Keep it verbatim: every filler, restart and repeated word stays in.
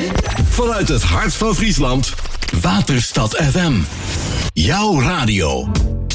Vanuit het hart van Friesland, Waterstad F M. Jouw radio.